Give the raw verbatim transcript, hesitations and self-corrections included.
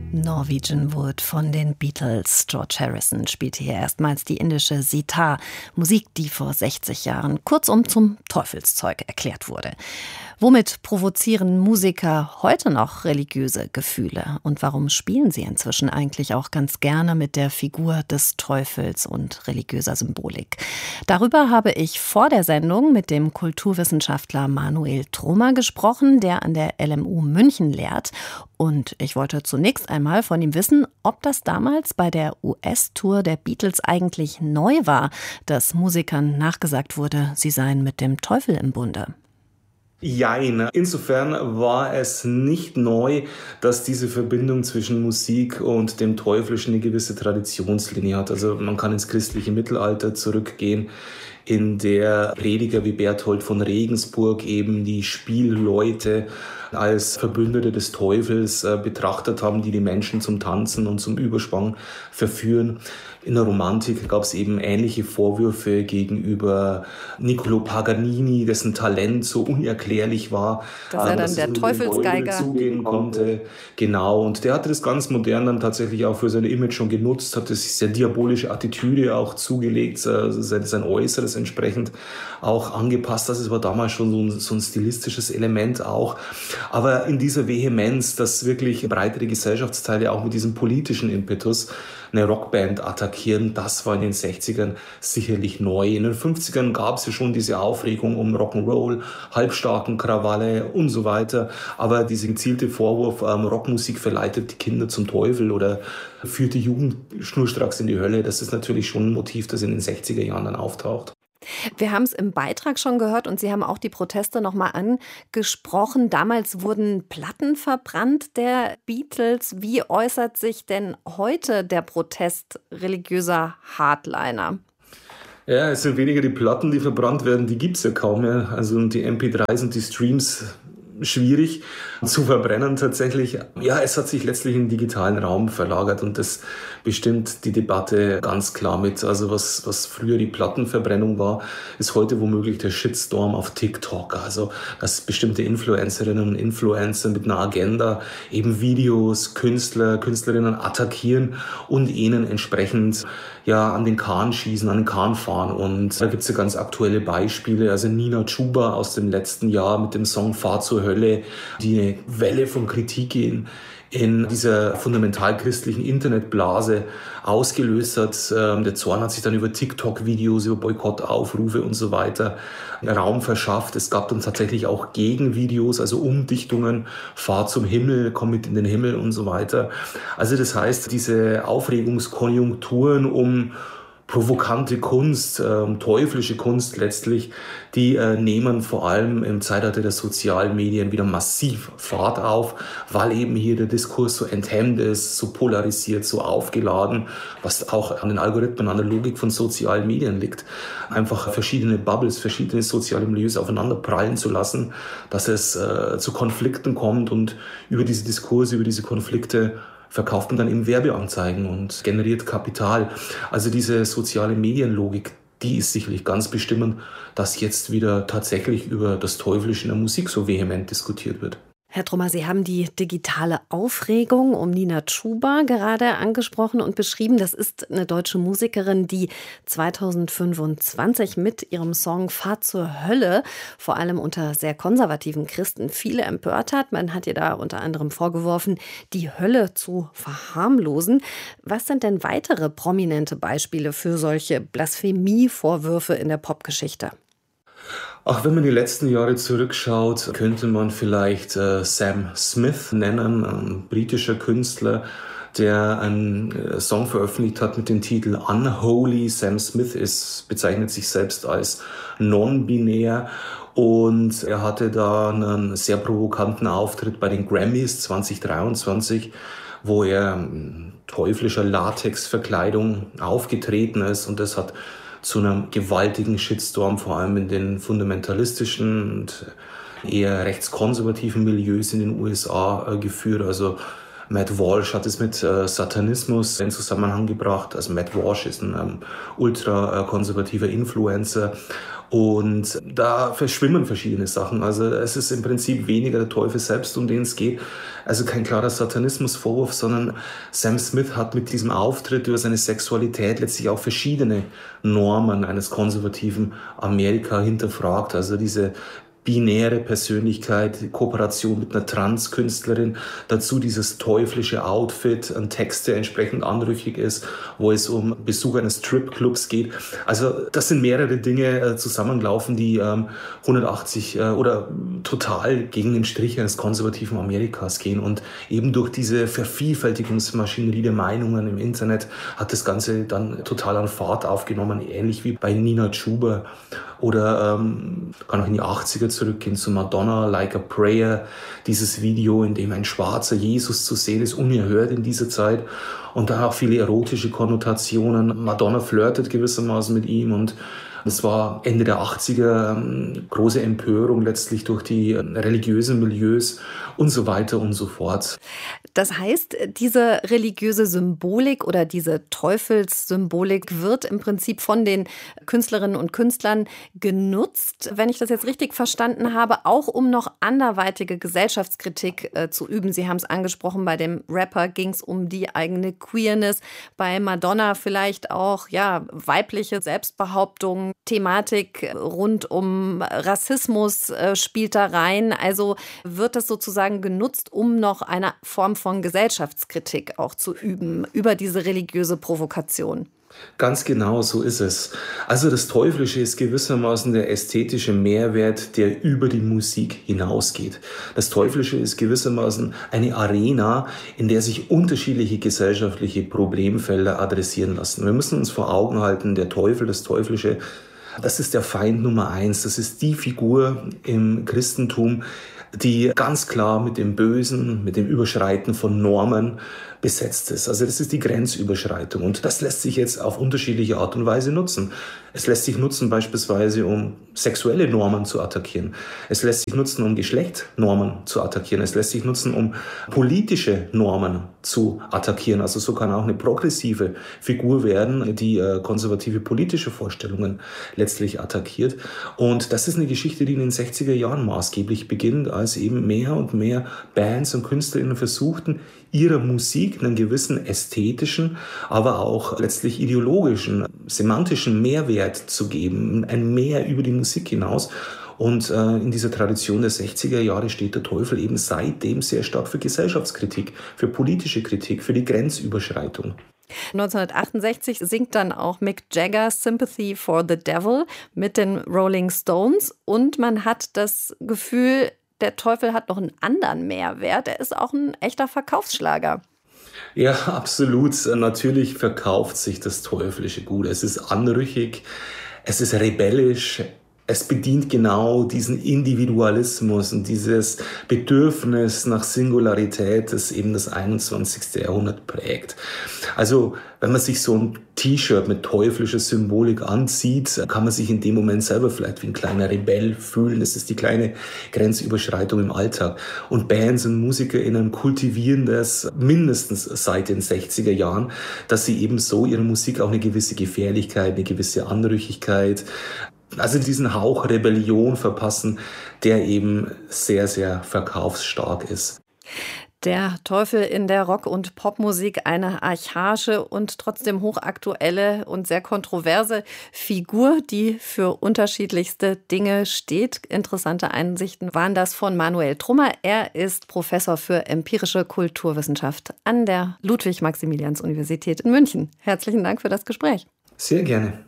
Norwegian Wood von den Beatles. George Harrison spielte hier erstmals die indische Sitar, Musik, die vor sechzig Jahren kurzum zum Teufelszeug erklärt wurde. Womit provozieren Musiker heute noch religiöse Gefühle? Und warum spielen sie inzwischen eigentlich auch ganz gerne mit der Figur des Teufels und religiöser Symbolik? Darüber habe ich vor der Sendung mit dem Kulturwissenschaftler Manuel Trummer gesprochen, der an der L M U München lehrt. Und ich wollte zunächst einmal von ihm wissen, ob das damals bei der U S-Tour der Beatles eigentlich neu war, dass Musikern nachgesagt wurde, sie seien mit dem Teufel im Bunde. Jein. Insofern war es nicht neu, dass diese Verbindung zwischen Musik und dem Teuflischen eine gewisse Traditionslinie hat. Also man kann ins christliche Mittelalter zurückgehen, in der Prediger wie Berthold von Regensburg eben die Spielleute als Verbündete des Teufels äh, betrachtet haben, die die Menschen zum Tanzen und zum Überschwang verführen. In der Romantik gab es eben ähnliche Vorwürfe gegenüber Niccolò Paganini, dessen Talent so unerklärlich war, dass er dann dass der Teufelsgeiger zugehen konnte. Genau, und der hatte das ganz modern dann tatsächlich auch für sein Image schon genutzt, hat sich sehr diabolische Attitüde auch zugelegt, also sein, sein Äußeres entsprechend auch angepasst. Das war damals schon so ein, so ein stilistisches Element auch. Aber in dieser Vehemenz, dass wirklich breitere Gesellschaftsteile auch mit diesem politischen Impetus eine Rockband attackieren, das war in den sechzigern sicherlich neu. In den fünfzigern gab es ja schon diese Aufregung um Rock'n'Roll, halbstarken Krawalle und so weiter. Aber dieser gezielte Vorwurf, ähm, Rockmusik verleitet die Kinder zum Teufel oder führt die Jugend schnurstracks in die Hölle, das ist natürlich schon ein Motiv, das in den sechziger Jahren dann auftaucht. Wir haben es im Beitrag schon gehört und Sie haben auch die Proteste noch mal angesprochen. Damals wurden Platten verbrannt der Beatles. Wie äußert sich denn heute der Protest religiöser Hardliner? Ja, es sind weniger die Platten, die verbrannt werden, die gibt es ja kaum mehr. Also die M P drei s und die Streams schwierig zu verbrennen tatsächlich. Ja, es hat sich letztlich in den digitalen Raum verlagert und das bestimmt die Debatte ganz klar mit. Also was, was früher die Plattenverbrennung war, ist heute womöglich der Shitstorm auf TikTok. Also dass bestimmte Influencerinnen und Influencer mit einer Agenda eben Videos, Künstler, Künstlerinnen attackieren und ihnen entsprechend ja an den Kahn schießen, an den Kahn fahren. Und da gibt es ja ganz aktuelle Beispiele. Also Nina Chuba aus dem letzten Jahr mit dem Song Fahr zur Hölle, die eine Welle von Kritik in, in dieser fundamentalchristlichen Internetblase ausgelöst hat. Der Zorn hat sich dann über TikTok-Videos, über Boykottaufrufe und so weiter Raum verschafft. Es gab dann tatsächlich auch Gegenvideos, also Umdichtungen, Fahr zum Himmel, komm mit in den Himmel und so weiter. Also das heißt, diese Aufregungskonjunkturen um provokante Kunst, äh, teuflische Kunst letztlich, die äh, nehmen vor allem im Zeitalter der sozialen Medien wieder massiv Fahrt auf, weil eben hier der Diskurs so enthemmt ist, so polarisiert, so aufgeladen, was auch an den Algorithmen, an der Logik von sozialen Medien liegt. Einfach verschiedene Bubbles, verschiedene soziale Milieus aufeinander prallen zu lassen, dass es äh, zu Konflikten kommt und über diese Diskurse, über diese Konflikte verkauft man dann eben Werbeanzeigen und generiert Kapital. Also diese soziale Medienlogik, die ist sicherlich ganz bestimmend, dass jetzt wieder tatsächlich über das Teuflische in der Musik so vehement diskutiert wird. Herr Trummer, Sie haben die digitale Aufregung um Nina Chuba gerade angesprochen und beschrieben. Das ist eine deutsche Musikerin, die zweitausendfünfundzwanzig mit ihrem Song Fahr zur Hölle vor allem unter sehr konservativen Christen viele empört hat. Man hat ihr da unter anderem vorgeworfen, die Hölle zu verharmlosen. Was sind denn weitere prominente Beispiele für solche Blasphemie-Vorwürfe in der Popgeschichte? Ach, wenn man die letzten Jahre zurückschaut, könnte man vielleicht äh, Sam Smith nennen, ein britischer Künstler, der einen äh, Song veröffentlicht hat mit dem Titel Unholy. Sam Smith ist, bezeichnet sich selbst als non-binär und er hatte da einen sehr provokanten Auftritt bei den Grammys zwanzig dreiundzwanzig, wo er in teuflischer Latexverkleidung aufgetreten ist und das hat zu einem gewaltigen Shitstorm, vor allem in den fundamentalistischen und eher rechtskonservativen Milieus in den U S A äh, geführt. Also Matt Walsh hat es mit äh, Satanismus in Zusammenhang gebracht. Also Matt Walsh ist ein ähm, ultrakonservativer Influencer. Und da verschwimmen verschiedene Sachen. Also es ist im Prinzip weniger der Teufel selbst, um den es geht. Also kein klarer Satanismusvorwurf, sondern Sam Smith hat mit diesem Auftritt über seine Sexualität letztlich auch verschiedene Normen eines konservativen Amerika hinterfragt. Also diese binäre Persönlichkeit, die Kooperation mit einer Trans-Künstlerin, dazu dieses teuflische Outfit, ein Text, der entsprechend anrüchig ist, wo es um Besuch eines Stripclubs geht. Also das sind mehrere Dinge äh, zusammengelaufen, die ähm, hundertachtzig äh, oder total gegen den Strich eines konservativen Amerikas gehen. Und eben durch diese Vervielfältigungsmaschinerie der Meinungen im Internet hat das Ganze dann total an Fahrt aufgenommen, ähnlich wie bei Nina Chuba. Oder ähm, kann auch in die achtziger zurückgehen zu Madonna, Like a Prayer, dieses Video, in dem ein schwarzer Jesus zu sehen ist, unerhört in dieser Zeit. Und dann auch viele erotische Konnotationen. Madonna flirtet gewissermaßen mit ihm und das war Ende der achtziger, ähm, große Empörung letztlich durch die äh, religiösen Milieus und so weiter und so fort. Das heißt, diese religiöse Symbolik oder diese Teufelssymbolik wird im Prinzip von den Künstlerinnen und Künstlern genutzt, wenn ich das jetzt richtig verstanden habe, auch um noch anderweitige Gesellschaftskritik äh, zu üben. Sie haben es angesprochen, bei dem Rapper ging es um die eigene Queerness, bei Madonna vielleicht auch ja weibliche Selbstbehauptung, Thematik rund um Rassismus äh, spielt da rein. Also wird das sozusagen genutzt, um noch eine Form von Gesellschaftskritik auch zu üben über diese religiöse Provokation. Ganz genau, so ist es. Also das Teuflische ist gewissermaßen der ästhetische Mehrwert, der über die Musik hinausgeht. Das Teuflische ist gewissermaßen eine Arena, in der sich unterschiedliche gesellschaftliche Problemfelder adressieren lassen. Wir müssen uns vor Augen halten, der Teufel, das Teuflische, das ist der Feind Nummer eins. Das ist die Figur im Christentum, die ganz klar mit dem Bösen, mit dem Überschreiten von Normen besetzt ist. Also das ist die Grenzüberschreitung und das lässt sich jetzt auf unterschiedliche Art und Weise nutzen. Es lässt sich nutzen beispielsweise, um sexuelle Normen zu attackieren. Es lässt sich nutzen, um Geschlechtsnormen zu attackieren. Es lässt sich nutzen, um politische Normen zu attackieren. Also so kann auch eine progressive Figur werden, die äh, konservative politische Vorstellungen letztlich attackiert. Und das ist eine Geschichte, die in den sechziger Jahren maßgeblich beginnt, als eben mehr und mehr Bands und KünstlerInnen versuchten, ihrer Musik einen gewissen ästhetischen, aber auch letztlich ideologischen, semantischen Mehrwert zu geben, ein Mehr über die Musik hinaus. Und äh, in dieser Tradition der sechziger Jahre steht der Teufel eben seitdem sehr stark für Gesellschaftskritik, für politische Kritik, für die Grenzüberschreitung. neunzehnhundertachtundsechzig singt dann auch Mick Jagger Sympathy for the Devil mit den Rolling Stones und man hat das Gefühl, der Teufel hat noch einen anderen Mehrwert. Er ist auch ein echter Verkaufsschlager. Ja, absolut. Natürlich verkauft sich das Teuflische gut. Es ist anrüchig, es ist rebellisch. Es bedient genau diesen Individualismus und dieses Bedürfnis nach Singularität, das eben das einundzwanzigste Jahrhundert prägt. Also wenn man sich so ein T-Shirt mit teuflischer Symbolik anzieht, kann man sich in dem Moment selber vielleicht wie ein kleiner Rebell fühlen. Das ist die kleine Grenzüberschreitung im Alltag. Und Bands und MusikerInnen kultivieren das mindestens seit den sechziger Jahren, dass sie eben so ihrer Musik auch eine gewisse Gefährlichkeit, eine gewisse Anrüchigkeit, also diesen Hauch Rebellion verpassen, der eben sehr, sehr verkaufsstark ist. Der Teufel in der Rock- und Popmusik, eine archaische und trotzdem hochaktuelle und sehr kontroverse Figur, die für unterschiedlichste Dinge steht. Interessante Einsichten waren das von Manuel Trummer. Er ist Professor für empirische Kulturwissenschaft an der Ludwig-Maximilians-Universität in München. Herzlichen Dank für das Gespräch. Sehr gerne.